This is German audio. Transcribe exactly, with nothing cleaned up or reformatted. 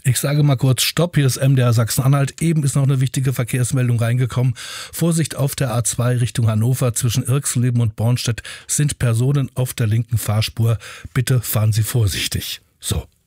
Ich sage mal kurz Stopp, hier ist M D R Sachsen-Anhalt. Eben ist noch eine wichtige Verkehrsmeldung reingekommen. Vorsicht auf der A zwei Richtung Hannover zwischen Irxleben und Bornstedt sind Personen auf der linken Fahrspur. Bitte fahren Sie vorsichtig. So.